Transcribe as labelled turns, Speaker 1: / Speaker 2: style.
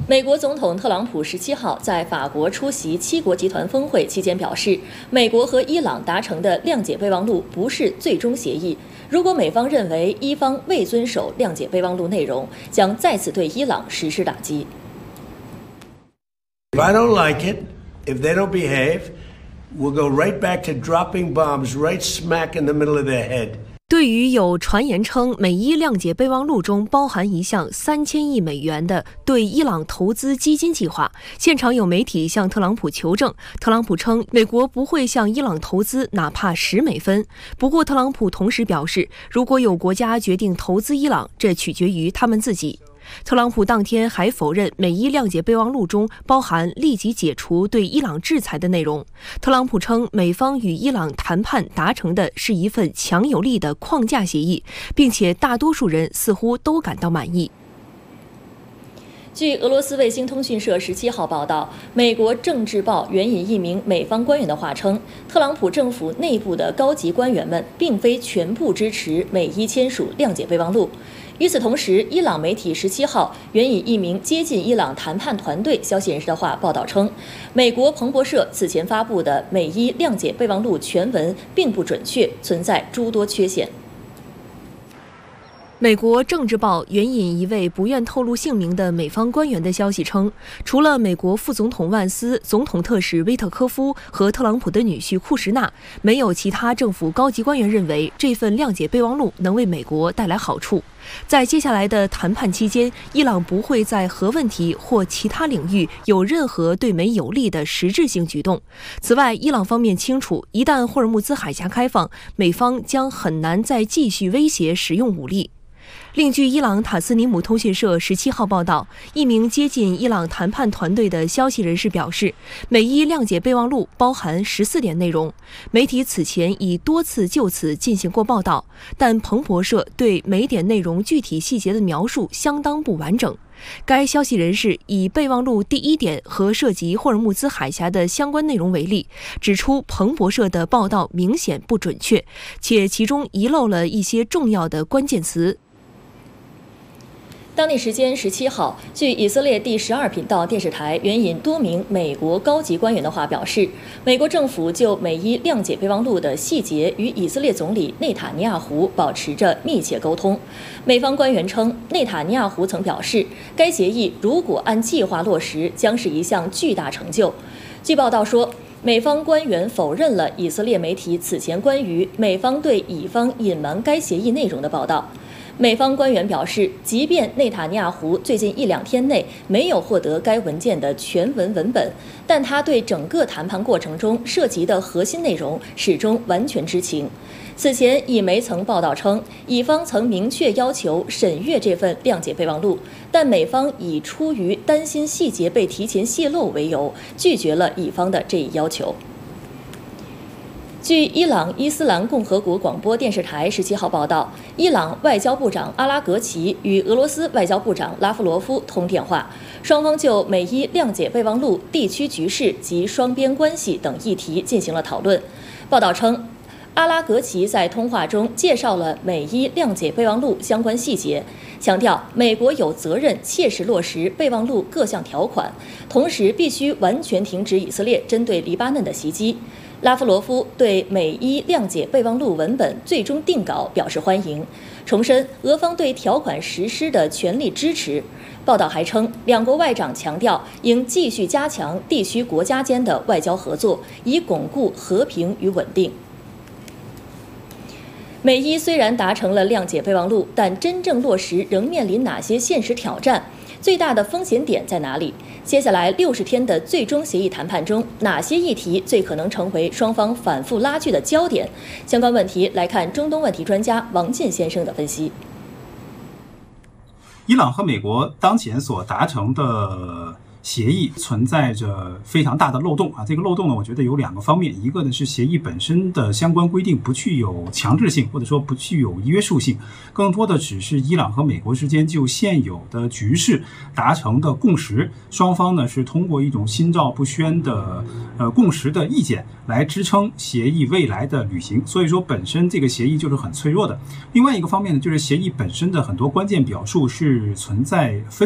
Speaker 1: 美国总统特朗普17号在法国出席七国集团峰会期间表示，美国和伊朗达成的谅解备忘录不是最终协议。如果美方认为伊方未遵守谅解备忘录内容，将再次对伊朗实施打击。
Speaker 2: If I don't like it, if they don't behave, we'll go right back to dropping bombs right smack in the middle of their head.
Speaker 3: 对于有传言称美伊谅解备忘录中包含一项3000亿美元的对伊朗投资基金计划，现场有媒体向特朗普求证，特朗普称美国不会向伊朗投资哪怕10美分。不过特朗普同时表示，如果有国家决定投资伊朗，这取决于他们自己。特朗普当天还否认美伊谅解备忘录中包含立即解除对伊朗制裁的内容。特朗普称，美方与伊朗谈判达成的是一份强有力的框架协议，并且大多数人似乎都感到满意。
Speaker 1: 据俄罗斯卫星通讯社17号报道，美国《政治报》援引一名美方官员的话称，特朗普政府内部的高级官员们并非全部支持美伊签署谅解备忘录。与此同时，伊朗媒体17号援引一名接近伊朗谈判团队消息人士的话报道称，美国彭博社此前发布的美伊谅解备忘录全文并不准确，存在诸多缺陷。
Speaker 3: 美国《政治报》援引一位不愿透露姓名的美方官员的消息称，除了美国副总统万斯、总统特使威特科夫和特朗普的女婿库什纳，没有其他政府高级官员认为这份谅解备忘录能为美国带来好处。在接下来的谈判期间，伊朗不会在核问题或其他领域有任何对美有利的实质性举动。此外，伊朗方面清楚，一旦霍尔木兹海峡开放，美方将很难再继续威胁使用武力。另据伊朗塔斯尼姆通讯社17号报道，一名接近伊朗谈判团队的消息人士表示，美伊谅解备忘录包含14点内容。媒体此前已多次就此进行过报道，但彭博社对每点内容具体细节的描述相当不完整。该消息人士以备忘录第1点和涉及霍尔木兹海峡的相关内容为例，指出彭博社的报道明显不准确，且其中遗漏了一些重要的关键词。
Speaker 1: 当地时间17号，据以色列第12频道电视台援引多名美国高级官员的话表示，美国政府就美伊谅解备忘录的细节与以色列总理内塔尼亚胡保持着密切沟通。美方官员称，内塔尼亚胡曾表示，该协议如果按计划落实，将是一项巨大成就。据报道说，美方官员否认了以色列媒体此前关于美方对以方隐瞒该协议内容的报道。美方官员表示，即便内塔尼亚胡最近1-2天内没有获得该文件的全文文本，但他对整个谈判过程中涉及的核心内容始终完全知情。此前，一媒曾报道称，以方曾明确要求审阅这份谅解备忘录，但美方以出于担心细节被提前泄露为由，拒绝了以方的这一要求。据伊朗伊斯兰共和国广播电视台17号报道，伊朗外交部长阿拉格齐与俄罗斯外交部长拉夫罗夫通电话，双方就美伊谅解备忘录、地区局势及双边关系等议题进行了讨论。报道称，阿拉格齐在通话中介绍了美伊谅解备忘录相关细节，强调美国有责任切实落实备忘录各项条款，同时必须完全停止以色列针对黎巴嫩的袭击。拉夫罗夫对美伊谅解备忘录文本最终定稿表示欢迎，重申俄方对条款实施的全力支持。报道还称，两国外长强调应继续加强地区国家间的外交合作，以巩固和平与稳定。美伊虽然达成了谅解备忘录，但真正落实仍面临哪些现实挑战？最大的风险点在哪里？接下来60天的最终协议谈判中，哪些议题最可能成为双方反复拉锯的焦点？相关问题来看中东问题专家王进先生的分析。
Speaker 4: 伊朗和美国当前所达成的协议存在着非常大的漏洞啊！这个漏洞呢，我觉得有2个方面，一个呢是协议本身的相关规定不具有强制性，或者说不具有约束性，更多的只是伊朗和美国之间就现有的局势达成的共识，双方呢是通过一种心照不宣的共识的意见来支撑协议未来的履行，所以说本身这个协议就是很脆弱的。另外一个方面呢，就是协议本身的很多关键表述是存在分